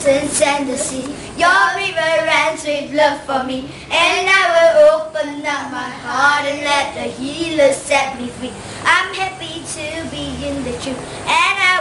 mountains and the sea. Your river runs with love for me, and I will open up my heart and let the healer set me free. I'm happy to be in the truth, and I